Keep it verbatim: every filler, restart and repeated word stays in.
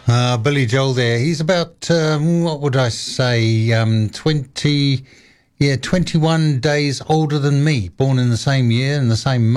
Uh, Billy Joel there. He's about, um, what would I say, um, twenty, yeah, twenty-one days older than me, born in the same year, in the same month.